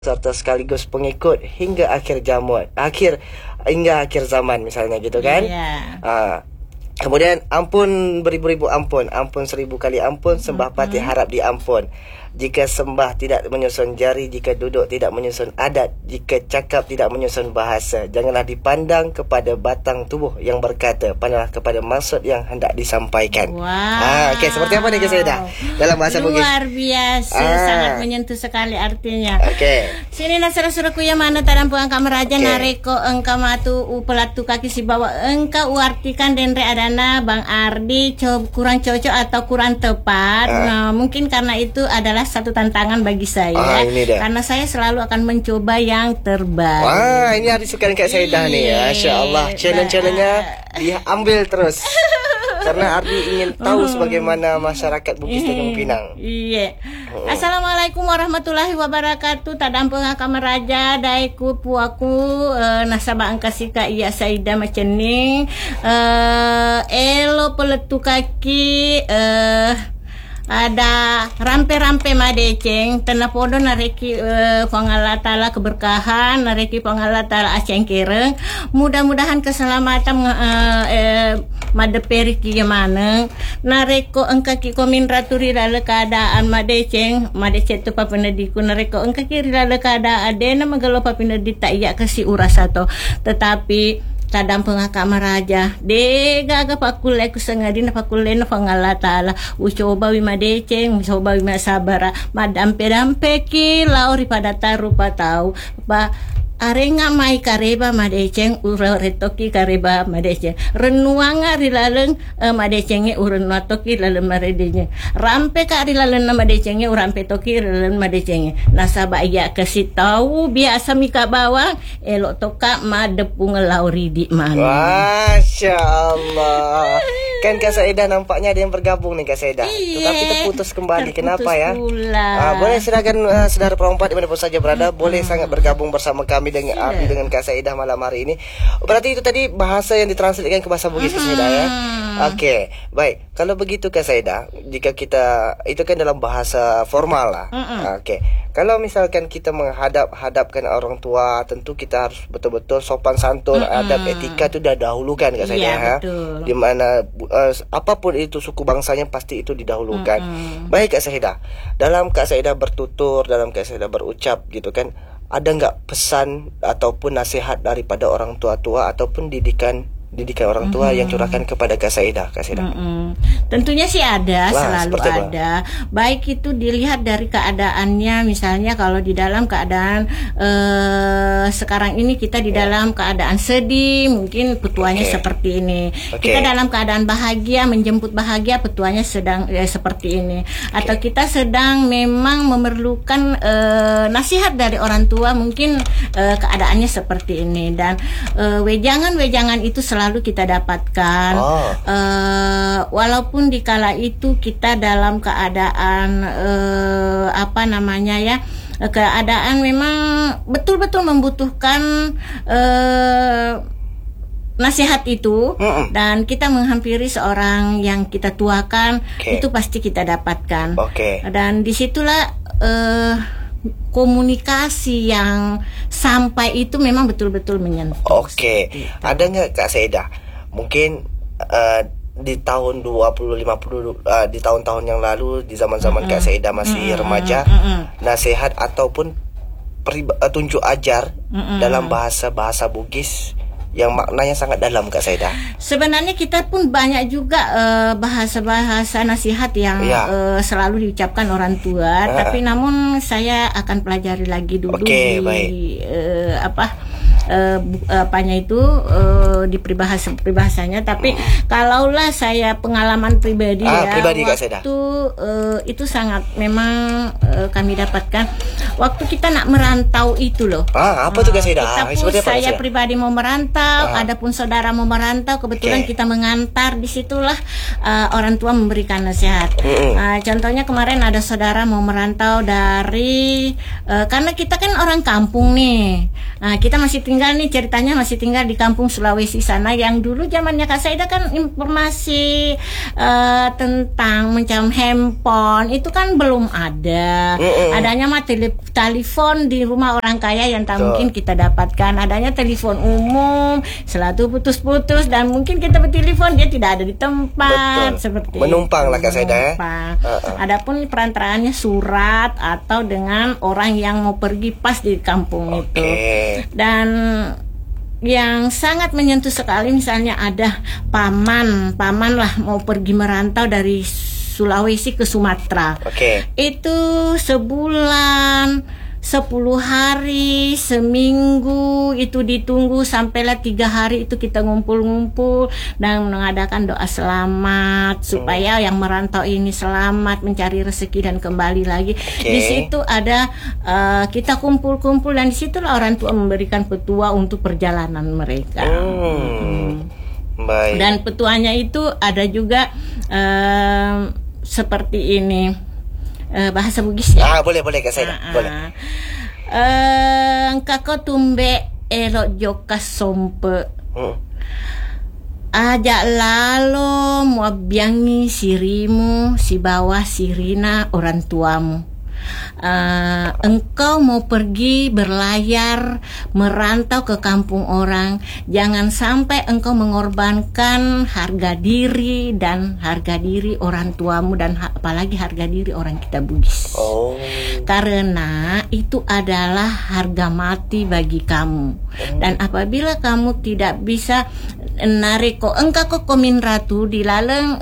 serta sekaligus pengikut hingga akhir zaman misalnya gitu kan. Kemudian ampun beribu-ribu ampun, ampun 1000 kali ampun, sembah pati harap diampun. Jika sembah tidak menyusun jari, jika duduk tidak menyusun adat, jika cakap tidak menyusun bahasa, janganlah dipandang kepada batang tubuh yang berkata, pandanglah kepada maksud yang hendak disampaikan. Okey, seperti apa nih Kak Saidah dalam bahasa Bugis? Luar biasa, sangat menyentuh sekali artinya. Okey. Sini nasara-suraku yang mana tadampu angka meraja nareko engka matu pelatu kaki si bawa engka uartikan denre adana Bang Ardi kurang cocok atau kurang tepat. Nah, mungkin karena itu adalah satu tantangan bagi saya, karena saya selalu akan mencoba yang terbaik. Wah, ini harus suka Kak Saidah nih. Masya Allah, challenge-nya dia ambil terus. Karena Ardi ingin tahu sebagaimana masyarakat Bugis Tanjung Pinang. Assalamualaikum warahmatullahi wabarakatuh. Tadampung kameraja daiku puaku nasabah angkasika iya Saidah macening elo peletu kaki ada rampe-rampe madeceng tenapodo nareki pangalatala keberkahan nareki pangalatala aceng kereng mudah-mudahan keselamatan madeperi ki maneng nareko engka ki komin raturi lale keadaan madeceng tu papenediku nareko engka ki lale keadaan dena magalo papinedi tak iya kasi urasato tetapi tadang pengaka maraja dega ga pakule ku sengadina pakule na pangalatala ucoba wi madeceng ucoba wi masabara madampe-dampe ki lauri pada taru patau ba arenga mai kareba madeceng uretoki kareba madeceng renuanga rilaleng madecenge urenua toki lalem maredenya rampe ka rilaleng madecenge urampe toki lalem madecenge nasaba iya kasih tahu biasa mika bawang elok toka madepung lauri di mana. Masya Allah. Kan Kak Saidah nampaknya ada yang bergabung nih Kak Saidah. Tetapi terputus kembali. Kenapa ya? Boleh silakan saudara perempat dimanapun saja berada, boleh sangat bergabung bersama kami dengan Ardi dengan Kak Saidah malam hari ini. Berarti itu tadi bahasa yang ditranslitkan ke bahasa Bugis Kak Saidah ya. Okey, baik. Kalau begitu Kak Saidah, jika kita itu kan dalam bahasa formal lah. Okey. Kalau misalkan kita menghadapkan orang tua, tentu kita harus betul-betul sopan santun, adab etika itu dah dahulukan Kak Saidah. Di mana apapun itu suku bangsanya pasti itu didahulukan. Baik Kak Saidah, dalam Kak Saidah bertutur, dalam Kak Saidah berucap gitu kan, ada nggak pesan ataupun nasihat daripada orang tua-tua ataupun didikan orang tua yang curahkan kepada Kak Saidah? Tentunya sih ada, selalu ada. Baik itu dilihat dari keadaannya, misalnya kalau di dalam keadaan sekarang ini kita di dalam keadaan sedih, mungkin petuanya seperti ini. Kita dalam keadaan bahagia, menjemput bahagia, petuanya sedang seperti ini. Atau kita sedang memang memerlukan nasihat dari orang tua, mungkin keadaannya seperti ini. Dan wejangan-wejangan itu selalu kita dapatkan, walaupun di kala itu kita dalam keadaan keadaan memang betul-betul membutuhkan nasihat itu, dan kita menghampiri seorang yang kita tuakan, itu pasti kita dapatkan. Dan disitulah komunikasi yang sampai itu memang betul-betul menyentuh. Ada nggak Kak Saidah mungkin di tahun 2050 di tahun-tahun yang lalu, di zaman-zaman Kak Saidah masih remaja, nasihat ataupun tunjuk ajar dalam bahasa Bugis yang maknanya sangat dalam Kak Saidah? Sebenarnya kita pun banyak juga bahasa-bahasa nasihat yang selalu diucapkan orang tua, tapi namun saya akan pelajari lagi dulu di peribahasanya. Tapi kalaulah saya pengalaman pribadi waktu itu sangat memang kami dapatkan waktu kita nak merantau itu loh. Apa tuh Kak Saidah? Saya pribadi mau merantau, adapun saudara mau merantau, kebetulan kita mengantar, disitulah orang tua memberikan nasihat. Contohnya kemarin ada saudara mau merantau dari karena kita kan orang kampung nih, kita masih tinggal tinggal nih, ceritanya masih tinggal di kampung Sulawesi sana, yang dulu zamannya Kak Saida kan informasi tentang macam handphone itu kan belum ada. Adanya mah telepon di rumah orang kaya yang tak mungkin kita dapatkan. Adanya telepon umum, selalu putus-putus, dan mungkin kita bertelepon dia tidak ada di tempat. Seperti menumpang lah Kak Saida ya. Adapun perantaraannya surat atau dengan orang yang mau pergi pas di kampung itu. Dan yang sangat menyentuh sekali, misalnya ada paman lah mau pergi merantau dari Sulawesi ke Sumatera. Itu sebulan, 10 hari, seminggu itu ditunggu, sampailah 3 hari itu kita ngumpul-ngumpul dan mengadakan doa selamat supaya yang merantau ini selamat mencari rezeki dan kembali lagi. Di situ ada kita kumpul-kumpul, dan disitulah orang tua memberikan petua untuk perjalanan mereka. Baik. Dan petuanya itu ada juga seperti ini. Bahasa Bugis ya. Boleh Kak Saida. Boleh. Kakak tumbe elok joka sompe. Ajak lalo muabiangi sirimu, si bawah sirina orang tuamu. Engkau mau pergi berlayar merantau ke kampung orang, jangan sampai engkau mengorbankan harga diri dan harga diri orang tuamu, dan apalagi harga diri orang kita Bugis. Karena itu adalah harga mati bagi kamu. Dan apabila kamu tidak bisa nareko engkau komin ratu di laleng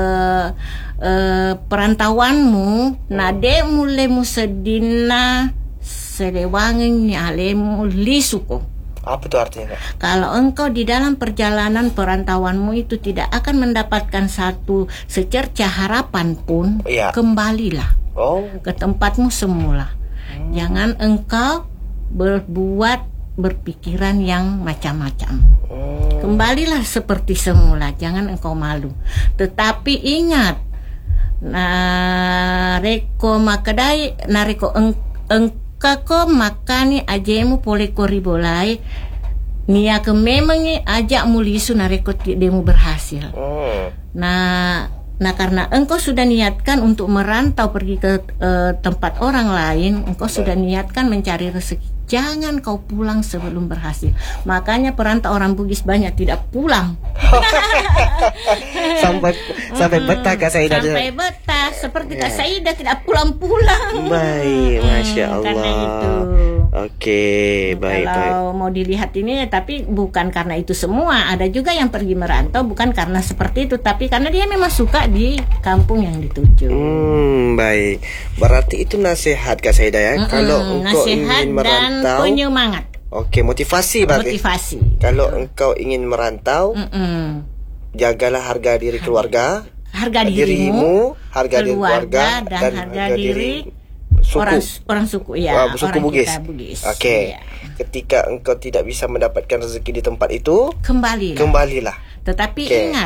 perantauanmu, nade mulemu sedina selewangen nyalemu lisuko. Apa itu artinya? Kalau engkau di dalam perjalanan perantauanmu itu tidak akan mendapatkan satu secerca harapan pun, kembalilah ke tempatmu semula. Jangan engkau berpikiran yang macam-macam. Kembalilah seperti semula, jangan engkau malu. Tetapi ingat, nareko makadai nareko engkako makani ajemu poleko ribolai nia ke memengi ajak mulisu nareko demu berhasil. Nah karena engkau sudah niatkan untuk merantau pergi ke tempat orang lain, engkau sudah niatkan mencari rezeki, jangan kau pulang sebelum berhasil. Makanya perantau orang Bugis banyak tidak pulang. sampai betah Kak Saida. Sampai betah, seperti Kak Saida tidak pulang-pulang. Baik, Masya Allah. Karena itu. Baik. Kalau mau dilihat ini, tapi bukan karena itu semua. Ada juga yang pergi merantau bukan karena seperti itu, tapi karena dia memang suka di kampung yang dituju. Baik. Berarti itu nasihat Kak Saida ya. Kalau engkau ingin merantau, dan penyemangat. Motivasi berarti. Kalau engkau ingin merantau, jagalah harga diri keluarga, harga dirimu, harga diri keluarga, dan harga diri orang suku suku Bugis. Ketika engkau tidak bisa mendapatkan rezeki di tempat itu, kembalilah. Tetapi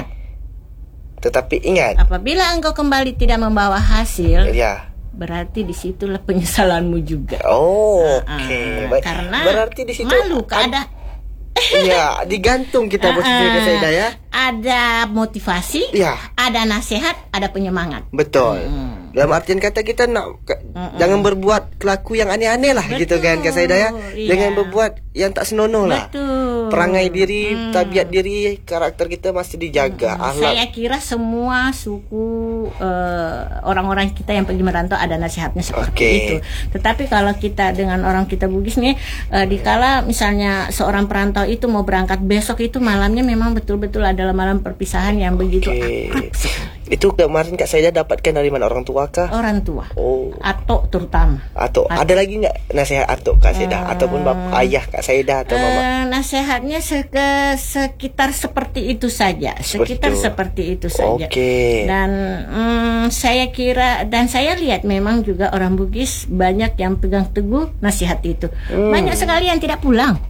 ingat, apabila engkau kembali tidak membawa hasil, berarti disitulah penyesalanmu juga. Baik. Karena berarti di situ malu keadaan. Digantung kita posisinya Kak Saida ya. Ada motivasi, ada nasihat, ada penyemangat. Betul. Dalam artian kata kita jangan berbuat kelaku yang aneh-aneh lah. Betul. Gitu kan Kak Saida ya. Jangan berbuat yang tak senonoh lah. Perangai diri, tabiat diri, karakter kita masih dijaga. Saya kira semua suku orang-orang kita yang pergi merantau ada nasihatnya seperti itu. Tetapi kalau kita dengan orang kita Bugis nih, dikala misalnya seorang perantau itu mau berangkat besok, itu malamnya memang betul-betul adalah malam perpisahan yang begitu akrab. Itu kemarin Kak Saida dapatkan dari mana, orang tua kah? Orang tua. Atok terutama. Atok. Ada lagi nggak nasihat atok Kak Saida ataupun ayah Kak Saida atau mama? Nasihatnya sekitar seperti itu saja. Seperti itu saja. Dan saya kira dan saya lihat memang juga orang Bugis banyak yang pegang teguh nasihat itu. Banyak sekali yang tidak pulang.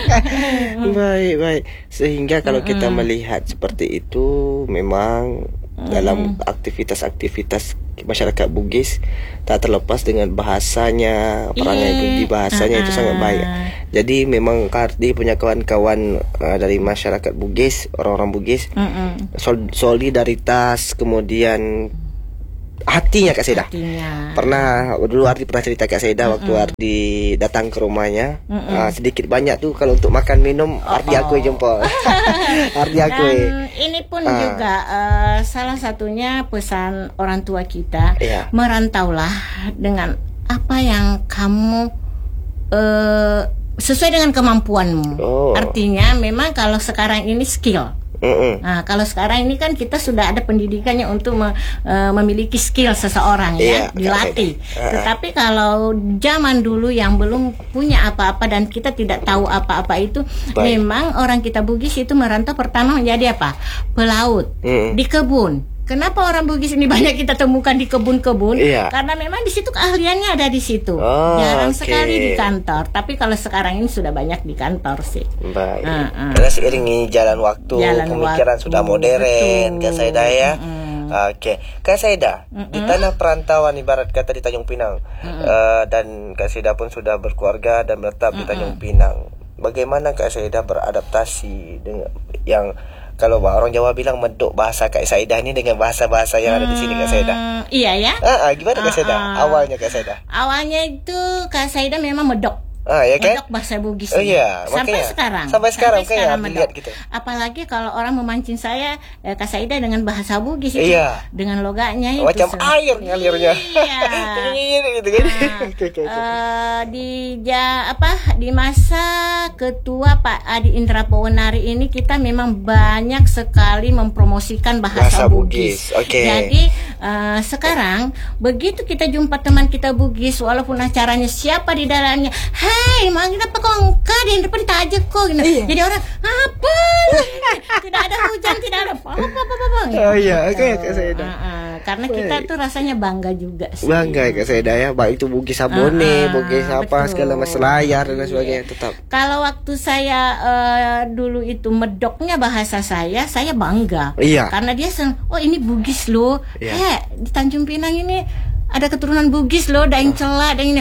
Baik. Sehingga kalau kita melihat seperti itu, memang dalam aktivitas-aktivitas masyarakat Bugis, tak terlepas dengan bahasanya, perangai di bahasanya itu sangat baik. Jadi memang Kardi punya kawan-kawan dari masyarakat Bugis, orang-orang Bugis, solidaritas, kemudian hatinya Kak Seda. Pernah dulu Ardi pernah cerita Kak Seda waktu Ardi datang ke rumahnya, sedikit banyak tuh kalau untuk makan minum Ardi akui jempol. Ardi akui. Dan ini pun juga salah satunya pesan orang tua kita, merantaulah dengan apa yang kamu sesuai dengan kemampuanmu. Artinya memang kalau sekarang ini skill. Nah, kalau sekarang ini kan kita sudah ada pendidikannya untuk memiliki skill seseorang ya, dilatih. Tetapi kalau zaman dulu yang belum punya apa-apa dan kita tidak tahu apa-apa itu, memang orang kita Bugis itu merantau pertama menjadi apa? Pelaut, di kebun. Kenapa orang Bugis ini banyak kita temukan di kebun-kebun? Karena memang di situ keahliannya ada di situ. Jarang sekali di kantor. Tapi kalau sekarang ini sudah banyak di kantor sih. Baik. Karena seiring jalan waktu, pemikiran sudah modern, Kak Saida ya. Oke, Kak Saida, di tanah perantauan ibarat kata di Tanjung Pinang, dan Kak Saida pun sudah berkeluarga dan menetap di Tanjung Pinang. Bagaimana Kak Saida beradaptasi dengan yang kalau orang Jawa bilang medok bahasa Kak Saida ini dengan bahasa-bahasa yang ada di sini Kak Saida? Iya ya. Gimana Kak Saida? Awalnya Kak Saida? Awalnya itu Kak Saida memang medok. Ya kan? Medok bahasa Bugis. Sampai sekarang kayak lihat gitu. Apalagi kalau orang memancing saya, Kak Saida dengan bahasa Bugis itu, dengan logatnya itu macam air ngalirnya. Gitu kan. Di masa ketua Pak Adi Indra Powenari ini kita memang banyak sekali mempromosikan bahasa Bugis. Jadi sekarang begitu kita jumpa teman kita Bugis, walaupun acaranya siapa di dalamnya, hai, manggil apa kongka di depan aja kok gitu. Jadi orang apa? Tidak ada hujan, tidak ada apa-apa. Kak Saida. Karena kita tuh rasanya bangga juga sih. Bangga Kak Saida ya, baik itu Bugis Sabone, Bugis apa segala macam layar dan sebagainya tetap. Kalau waktu saya dulu itu medoknya bahasa saya bangga. Karena dia ini Bugis loh. Di Tanjung Pinang ini ada keturunan Bugis loh, daeng celak, daeng ini.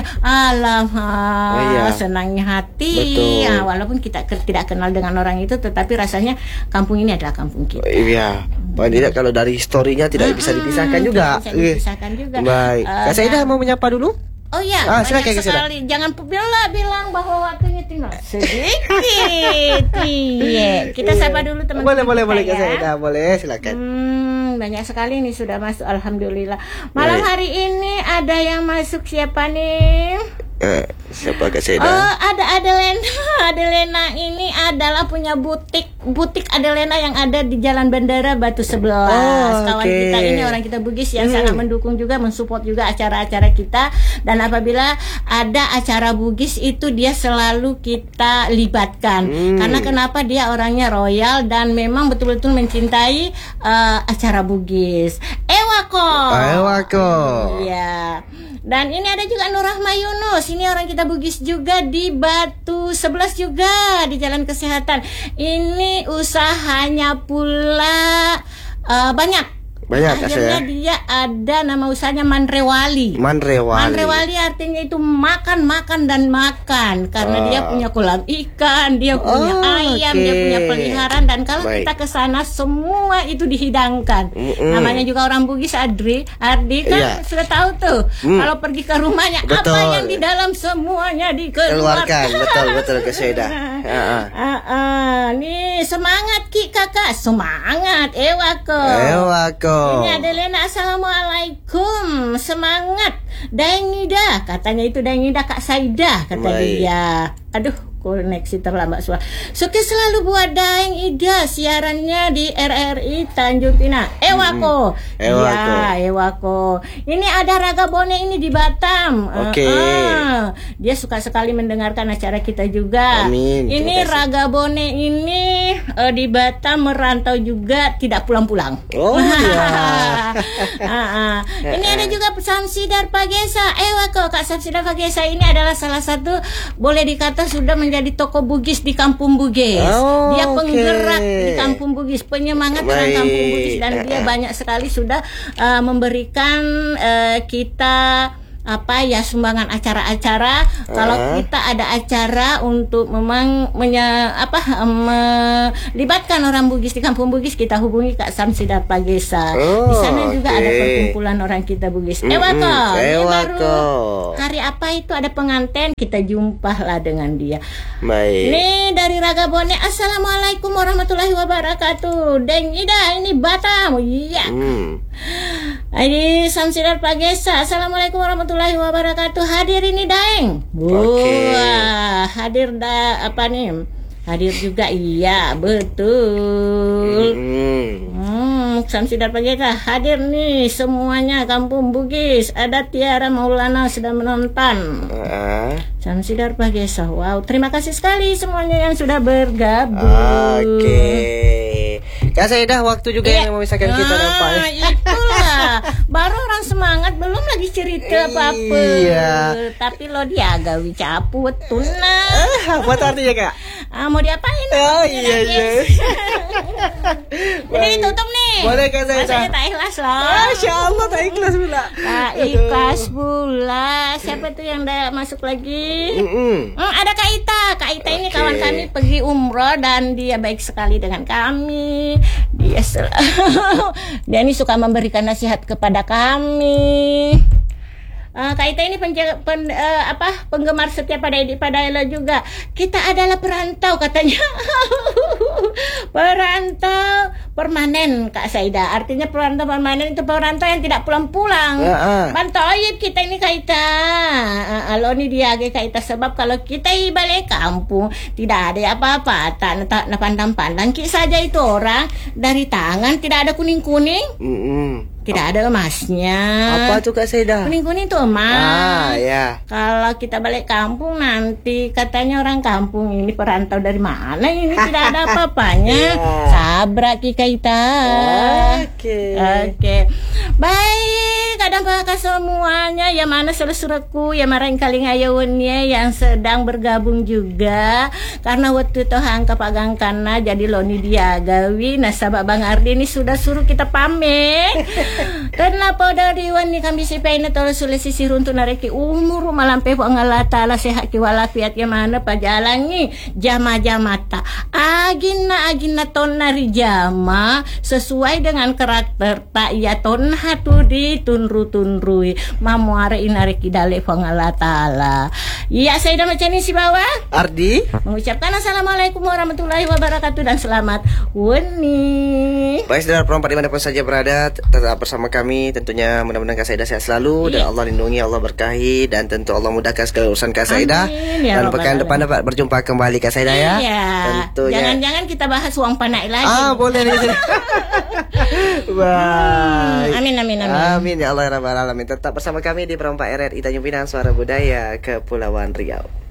Senangnya hati. Walaupun kita tidak kenal dengan orang itu, tetapi rasanya kampung ini adalah kampung kita. Paling tidak kalau dari historinya tidak bisa dipisahkan juga. Baik. Kak Saida mau menyapa dulu? Oh iya, banyak sekali. Jangan bilang bahwa waktunya tinggal sedikit. Kita sapa dulu teman-teman. Boleh Kak Saida, boleh silakan. Banyak sekali nih sudah masuk, alhamdulillah. Malam hari ini ada yang masuk, siapa nih? Siapa Kak Saida? Ada Adelena. Adelena ini adalah punya butik Adelena yang ada di Jalan Bandara Batu 11. Kawan kita ini orang kita Bugis yang sangat mendukung juga, mensupport juga acara-acara kita. Dan apabila ada acara Bugis itu dia selalu kita libatkan. Karena kenapa, dia orangnya royal dan memang betul-betul mencintai acara Bugis. Ewako. Iya. Dan ini ada juga Nur Rahma Yunus. Ini orang kita Bugis juga di Batu 11 juga di Jalan Kesehatan. Ini usahanya pula banyak. Akhirnya dia ada nama usahanya Manrewali. Manrewali artinya itu makan karena dia punya kolam ikan, dia punya ayam, dia punya peliharaan, dan kalau kita ke sana semua itu dihidangkan. Namanya juga orang Bugis, Ardi kan sudah tahu tuh. Kalau pergi ke rumahnya apa yang di dalam semuanya dikeluarkan. Betul Kak Saida. Nih semangat Ki Kakak, semangat Ewako. Ini Adelena, assalamualaikum, semangat Daeng Nida, katanya itu Daeng Nida Kak Saida, kata dia. Aduh, koneksi terlambat suara. Sukses selalu buat Daeng Ida, siarannya di RRI Tanjung Pinang. Ewako. Ini ada Raga Bone ini di Batam. Dia suka sekali mendengarkan acara kita juga. Amin. Ini Raga Bone ini di Batam merantau juga, tidak pulang-pulang. Oh iya. Ini ada juga Samsidar Pagesa. Wako, Kak Samsidar Pagesa ini adalah salah satu, boleh dikata sudah menjadi tokoh Bugis di Kampung Bugis. Dia penggerak di Kampung Bugis, penyemangat orang Kampung Bugis, dan dia banyak sekali sudah memberikan kita sumbangan acara-acara. Kalau kita ada acara untuk memang melibatkan orang Bugis di Kampung Bugis, kita hubungi Kak Samsidar Pagesa. Di sana juga ada perkumpulan orang kita Bugis. Ini baru hari apa itu ada pengantin, kita jumpalah dengan dia. Baik. Ini dari Raga Bone. Assalamualaikum warahmatullahi wabarakatuh. Deng Ida, ini Batam. Iya. Ini Samsidar Pagesa. Assalamualaikum warahmatullahi wabarakatuh. Hadir ini Daeng. Wah, hadir hadir juga, iya betul. Samsidar Pagesa hadir nih semuanya Kampung Bugis. Ada Tiara Maulana sudah menonton. Samsidar Pagesa. Wow, terima kasih sekali semuanya yang sudah bergabung. Kak Saidah, waktu juga yang memisahkan kita nampaknya. Itulah, baru orang semangat, belum lagi cerita apa-apa. Tapi lo dia gawi caput tunang. Apa artinya Kak? Mau diapain? Iya. Jadi tutup nih. Boleh Kak Saidah. Rasanya tak ikhlas loh. Masya Allah, tak ikhlas pula. Tak ikhlas pula. Siapa tuh yang dah masuk lagi? Ada Kak Ita. Kak Ita ini kawan kami pergi umroh dan dia baik sekali dengan kami. Dia ini suka memberikan nasihat kepada kami. Kak Ita ini penggemar setia pada Ella juga. Kita adalah perantau katanya. Perantau permanen Kak Saida. Artinya perantau permanen itu perantau yang tidak pulang-pulang. Bantoyib kita ini Kak Ita. Lo ini dia Kak Ita, sebab kalau kita balik kampung tidak ada apa-apa, tak pandang-pandang saja itu orang dari tangan, tidak ada kuning-kuning. Tidak ada emasnya. Apa tuh Kak Saida? Kuning-kuning itu emas. Ya. Kalau kita balik kampung nanti katanya orang kampung ini perantau dari mana ini, tidak ada apa-apanya. Sabra kita. Oke. Baik, kadang pakai semuanya ya, mana seluruhku ya marahin kali ngayawunnya yang sedang bergabung juga, karena waktu itu hangka pagang kana jadi loni dia gawi nasabah Bang Ardi ini sudah suruh kita pamit. Dan lapo dari wani kami sipaina tolo sulesi siruntu nareki umur malampe po Allah taala sehat ki walafiat ya mana pajalangi jama-jamata agina ton nari jama sesuai dengan karakter tak ya ton hatu di tunrui mamuare inareki dale po Allah taala. Iya, saya dah macam ni si bawah Ardi mengucapkan assalamualaikum warahmatullahi wabarakatuh dan selamat wani. Baik saudara perempat dimanapun saja berada, tetap bersama kami. Tentunya mudah-mudahan Kak Saidah sehat selalu dan Allah lindungi, Allah berkahi, dan tentu Allah mudahkan segala urusan Kak Saidah. Dan pekan depan dapat berjumpa kembali Kak Saidah ya. Tentunya. Jangan-jangan kita bahas uang panai lagi. Boleh nih. Baik. Amin ya Allah ya Rabbal Alamin. Tetap bersama kami di Perempat RRI Tanjung Pinang, Suara Budaya Kepulauan Riau.